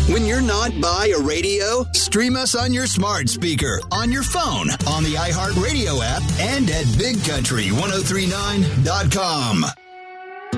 When you're not by a radio, stream us on your smart speaker, on your phone, on the iHeartRadio app, and at BigCountry1039.com.